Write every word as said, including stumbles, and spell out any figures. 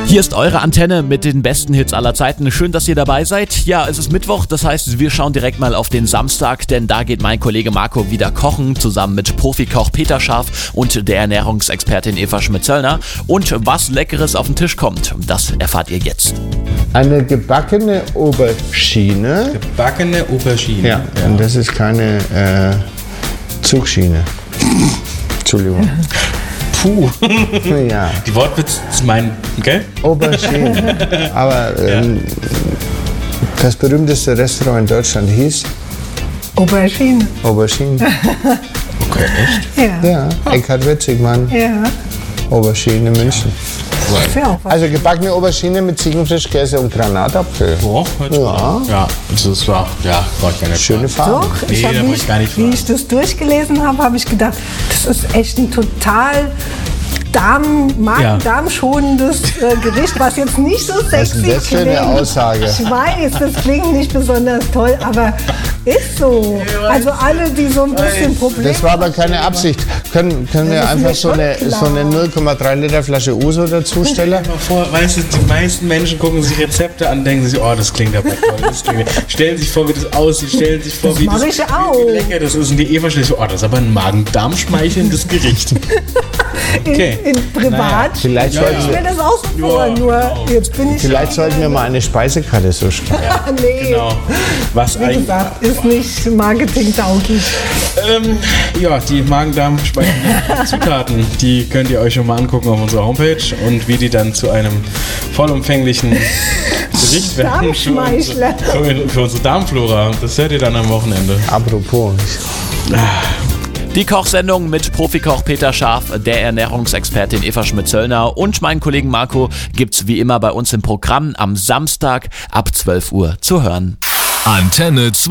Hier ist eure Antenne mit den besten Hits aller Zeiten. Schön, dass ihr dabei seid. Ja, es ist Mittwoch, das heißt, wir schauen direkt mal auf den Samstag, denn da geht mein Kollege Marco wieder kochen, zusammen mit Profikoch Peter Scharf und der Ernährungsexpertin Eva Schmidt-Zöllner. Und was Leckeres auf den Tisch kommt, das erfahrt ihr jetzt. Eine gebackene Aubergine. Gebackene Aubergine. Ja, ja. Und das ist keine äh, Zugschiene. Entschuldigung. Puh. Ja. Die Wortwitz ist mein, gell? Aubergine. Aber ähm, das berühmteste Restaurant in Deutschland hieß Aubergine. Aubergine. Okay, echt? Ja. Ja, Eckhard Wetzigmann. Ja. Aubergine München. Das wäre auch was. Also gebackene Aubergine mit Ziegenfrischkäse und Granatapfel. Oh, Ja. Ja, das war, ja, war ich gar nicht. Schöne Farbe. Doch, Nee, ich hab, da wie, wollte ich gar nicht ich, wie fragen. ich das durchgelesen habe, habe ich gedacht, das ist echt ein total Darm, Magen-Darm-schonendes äh, Gericht, was jetzt nicht so sexy Was ist denn das für eine klingt. Aussage? Ich weiß, das klingt nicht besonders toll, aber ist so. Also alle, die so ein bisschen Probleme Das war aber keine Absicht. Können, können wir Das ist einfach mir so schon eine, klar. so eine null Komma drei Liter Flasche Uso dazustellen? Stell dir mal vor, weißt du, die meisten Menschen gucken sich Rezepte an, denken sich, oh, das klingt aber toll. Das klingt, stellen sich vor, wie das aussieht, stellen sich vor, Das wie, mach das, ich wie, auch. wie lecker das ist. Und die Eva stellt sich, oh, das ist aber ein Magen-Darm-schmeichelndes Gericht. Okay. in, in privat. Naja. Vielleicht, Ja, sollten Ich wir, stelle das auch so vor, Ja, nur genau. jetzt bin ich... vielleicht sollten wir mal eine Speisekarte so schreiben. nee, Genau. Was wie eigentlich. gesagt, ist nicht marketingtauglich. Ähm, ja, die Magen-Darm-speichelnden Zutaten, die könnt ihr euch schon mal angucken auf unserer Homepage und wie die dann zu einem vollumfänglichen Gericht werden für unsere, Darmschmeichler. für, für unsere Darmflora. Das hört ihr dann am Wochenende. Apropos. Die Kochsendung mit Profikoch Peter Scharf, der Ernährungsexpertin Eva Schmidt-Zöllner und meinen Kollegen Marco gibt's wie immer bei uns im Programm am Samstag ab zwölf Uhr zu hören. Antenne zwei.